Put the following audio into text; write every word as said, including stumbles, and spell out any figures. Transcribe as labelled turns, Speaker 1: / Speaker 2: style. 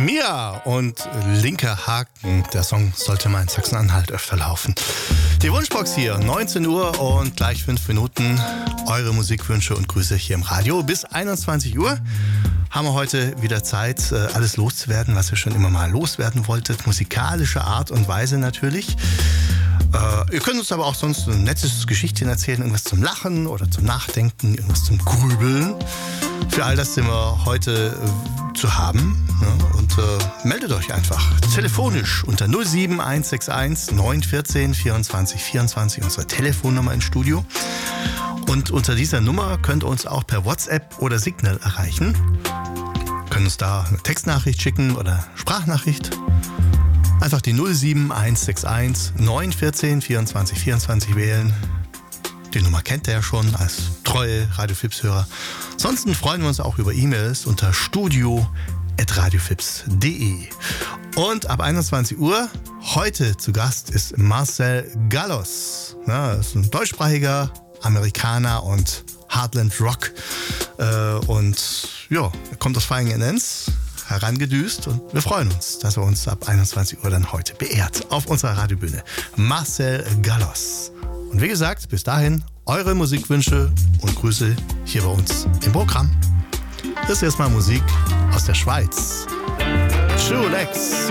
Speaker 1: Mia und Linker Haken. Der Song sollte mal in Sachsen-Anhalt öfter laufen. Die Wunschbox hier, neunzehn Uhr und gleich fünf Minuten. Eure Musikwünsche und Grüße hier im Radio. Bis einundzwanzig Uhr haben wir heute wieder Zeit, alles loszuwerden, was ihr schon immer mal loswerden wolltet. Musikalische Art und Weise natürlich. Äh, ihr könnt uns aber auch sonst ein nettes Geschichtchen erzählen, irgendwas zum Lachen oder zum Nachdenken, irgendwas zum Grübeln. Für all das sind wir heute äh, zu haben. Ja, und äh, meldet euch einfach telefonisch unter null sieben eins sechs eins neun eins vier vierundzwanzig vierundzwanzig, unsere Telefonnummer im Studio. Und unter dieser Nummer könnt ihr uns auch per WhatsApp oder Signal erreichen. Können uns da eine Textnachricht schicken oder Sprachnachricht. Einfach die null sieben eins sechs eins neun eins vier vierundzwanzig vierundzwanzig wählen. Die Nummer kennt ihr ja schon als treue Radio Fips-Hörer. Ansonsten freuen wir uns auch über E-Mails unter studio at radiofips punkt de. Und ab einundzwanzig Uhr heute zu Gast ist Marcel Gallos. Ja, das ist ein deutschsprachiger Amerikaner und Heartland Rock. Äh, und ja, er kommt aus Vaihingen-Enns herangedüst und wir freuen uns, dass er uns ab einundzwanzig Uhr dann heute beehrt auf unserer Radiobühne. Marcel Gallos. Und wie gesagt, bis dahin eure Musikwünsche und Grüße hier bei uns im Programm. Das ist erstmal Musik aus der Schweiz. True Lex